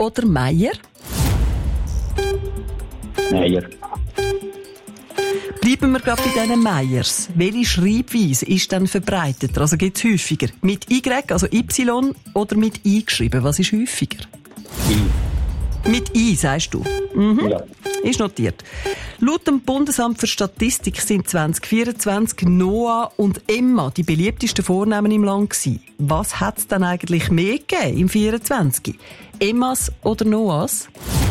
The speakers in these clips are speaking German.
oder Meier? Meier. Bleiben wir gerade bei diesen Meiers. Welche Schreibweise ist dann verbreiteter? Also gibt es häufiger mit Y, also Y, oder mit I geschrieben? Was ist häufiger? I. Mit I, sagst du? Mhm. Ja. Ist notiert. Laut dem Bundesamt für Statistik sind 2024 Noah und Emma die beliebtesten Vornamen im Land gewesen. Was hat es dann eigentlich mehr gegeben im 24? Emmas oder Noahs?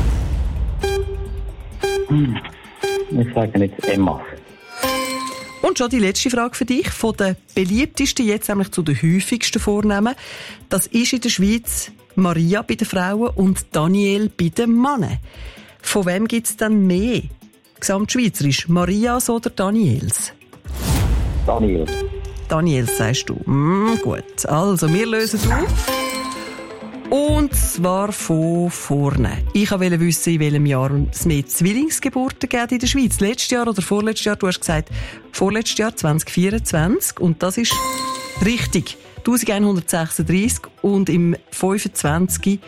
Ich sage jetzt Emma. Und schon die letzte Frage für dich. Von den beliebtesten jetzt nämlich zu den häufigsten Vornamen. Das ist in der Schweiz Maria bei den Frauen und Daniel bei den Männern. Von wem gibt es dann mehr? Gesamtschweizerisch. Marias oder Daniels? Daniel. Daniels, sagst du. Gut. Also, wir lösen auf. Und zwar von vorne. Ich wollte wissen, in welchem Jahr es mehr Zwillingsgeburten gibt in der Schweiz. Letztes Jahr oder vorletztes Jahr? Du hast gesagt, vorletztes Jahr, 2024. Und das ist richtig. 1136 und im 25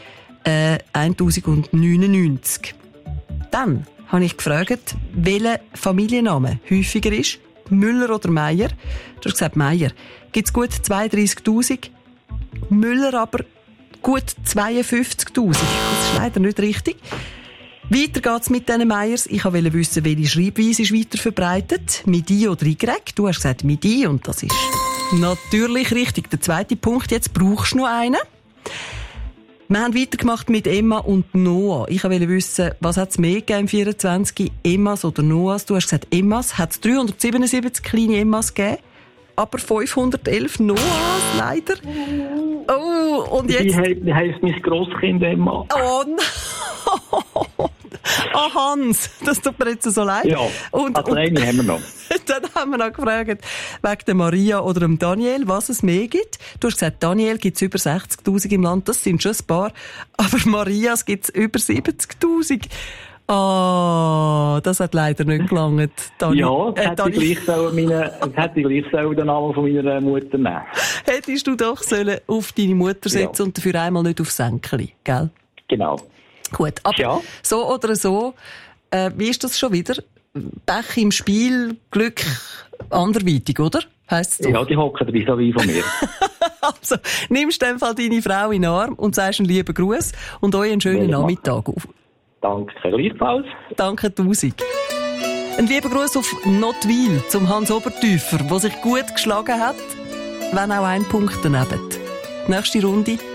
1099. Dann habe ich gefragt, welcher Familienname häufiger ist. Müller oder Meier? Du hast gesagt Meier. Gibt es gut 32'000. Müller aber gut 52'000. Das ist leider nicht richtig. Weiter geht's mit diesen Meiers. Ich wollte wissen, welche Schreibweise ist weiter verbreitet. Mit I oder Y? Du hast gesagt mit I und das ist natürlich richtig. Der zweite Punkt. Jetzt brauchst du noch einen. Wir haben weitergemacht mit Emma und Noah. Ich wollte wissen, was hat es mehr gegeben im 24? Emmas oder Noahs? Du hast gesagt Emmas. Hat es 377 kleine Emmas gegeben, aber 511 Noahs, leider. Oh, und jetzt... Wie heisst mein Grosskind Emma? Oh nein! Ah, Hans, das tut mir jetzt so leid. Ja, also eine haben wir noch. Dann haben wir noch gefragt, wegen der Maria oder dem Daniel, was es mehr gibt. Du hast gesagt, Daniel gibt es über 60'000 im Land, das sind schon ein paar. Aber Marias gibt es über 70'000. Ah, das hat leider nicht gelangt. Ja, das hätte ich gleich den Namen von meiner Mutter nehmen. Hättest du doch sollen auf deine Mutter setzen und dafür einmal nicht aufs Sänkeli, gell? Genau. Gut, aber ja. So oder so, wie ist das schon wieder? Pech im Spiel, Glück anderweitig, oder? Heisst es doch? Ja, die hocken dabei so wie von mir. Also, nimmst du in dem Fall deine Frau in den Arm und sagst einen lieben Gruß und euch einen schönen Nachmittag. Danke, gleichfalls. Danke 1000. Ein lieber Gruß auf Nottwil zum Hans Obertäufer, der sich gut geschlagen hat, wenn auch ein Punkt daneben. Nächste Runde